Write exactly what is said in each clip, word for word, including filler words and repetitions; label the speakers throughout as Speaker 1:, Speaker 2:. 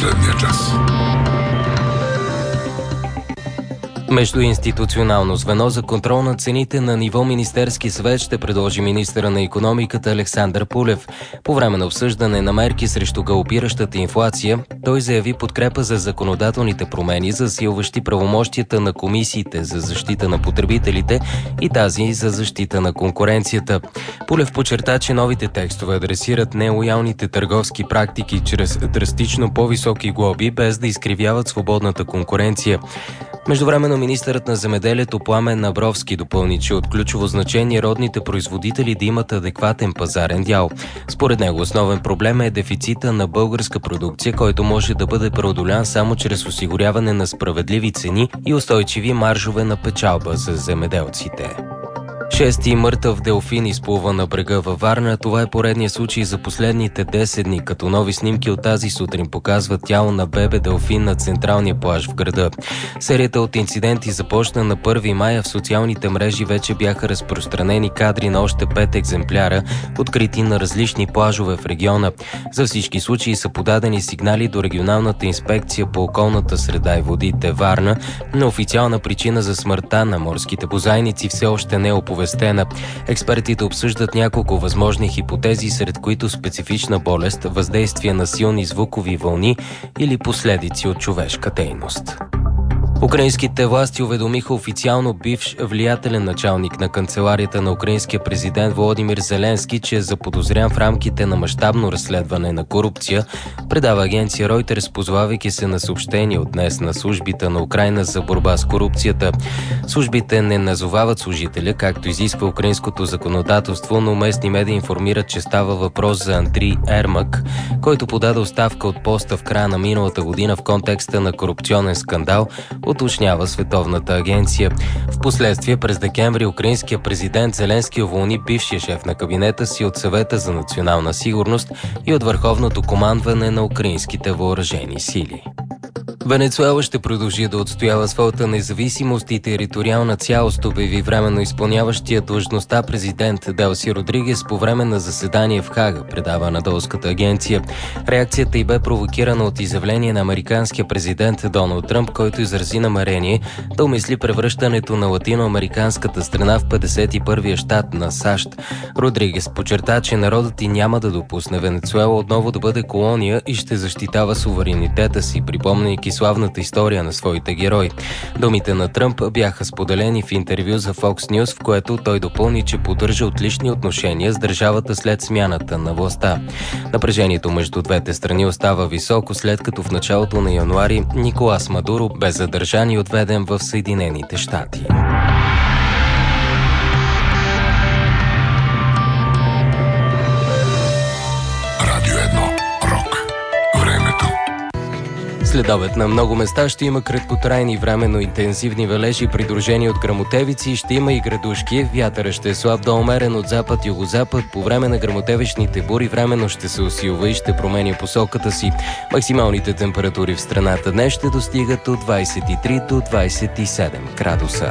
Speaker 1: последния час.
Speaker 2: Междуинституционално звено за контрол на цените на ниво Министерски съвет ще предложи министъра на икономиката Александър Пулев. По време на обсъждане на мерки срещу галопиращата инфлация, той заяви подкрепа за законодателните промени, засилващи правомощията на комисиите за защита на потребителите и тази за защита на конкуренцията. Пулев подчерта, че новите текстове адресират нелоялните търговски практики чрез драстично по-високи глоби, без да изкривяват свободната конкуренция. Междувременно министърът на земеделието Пламен Абровски допълни, че от ключово значение родните производители да имат адекватен пазарен дял. Според него основен проблем е дефицита на българска продукция, който може да бъде преодолян само чрез осигуряване на справедливи цени и устойчиви маржове на печалба за земеделците. Шести мъртъв делфин изплува на брега във Варна. Това е поредният случай за последните десет дни, като нови снимки от тази сутрин показват тяло на бебе делфин на централния плаж в града. Серията от инциденти започна на първи май, а в социалните мрежи вече бяха разпространени кадри на още пет екземпляра, открити на различни плажове в региона. За всички случаи са подадени сигнали до регионалната инспекция по околната среда и водите Варна, но официална причина за смъртта на морските бозайници все още не е оповестена. Експертите обсъждат няколко възможни хипотези, сред които специфична болест, въздействие на силни звукови вълни или последици от човешка дейност. Украинските власти уведомиха официално бивш влиятелен началник на канцеларията на украинския президент Володимир Зеленски, че е заподозрян в рамките на мащабно разследване на корупция, предава агенция Reuters, позовавайки се на съобщение от днес на службите на Украйна за борба с корупцията. Службите не назовават служителя, както изисква украинското законодателство, но местни медии информират, че става въпрос за Андрій Ермак, който подаде оставка от поста в края на миналата година в контекста на корупционен скандал, уточнява Световната агенция. Впоследствие през декември украинския президент Зеленски уволни бившия шеф на кабинета си от Съвета за национална сигурност и от Върховното командване на украинските въоръжени сили. Венецуела ще продължи да отстоява своята независимост и териториална цялост, обяви временно изпълняващия длъжността президент Делси Родригес по време на заседание в Хага, предава Анадолската агенция. Реакцията й бе провокирана от изявление на американския президент Доналд Тръмп, който изрази намерение да умисли превръщането на латиноамериканската страна в петдесет и първия щат на САЩ. Родригес подчерта, че народът и няма да допусне Венецуела отново да бъде колония и ще защитава суверенитета си, припомняйки славната история на своите герои. Думите на Тръмп бяха споделени в интервю за Fox News, в което той допълни, че поддържа отлични отношения с държавата след смяната на властта. Напрежението между двете страни остава високо, след като в началото на януари Николас Мадуро бе задържан и отведен в Съединените щати. Следобед на много места ще има краткотрайни временно интензивни валежи, придружени от гръмотевици, ще има и градушки. Вятъра ще е слаб до умерен от запад-югозапад. По време на гръмотевичните бури временно ще се усилва и ще променя посоката си. Максималните температури в страната днес ще достигат от двадесет и три до двадесет и седем градуса.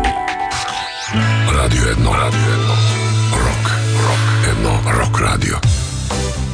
Speaker 1: Радио едно, радио едно. Рок, рок, едно, рок радио.